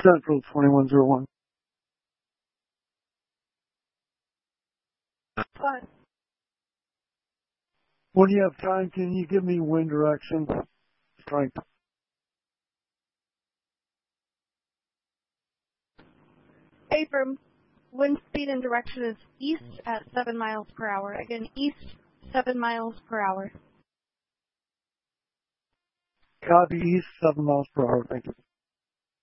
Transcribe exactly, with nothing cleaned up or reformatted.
Central twenty-one oh one. Fine. When you have time, can you give me wind direction? Strength. Affirm. Wind speed and direction is east at seven miles per hour. Again, east, seven miles per hour. Copy, east, seven miles per hour. Thank you.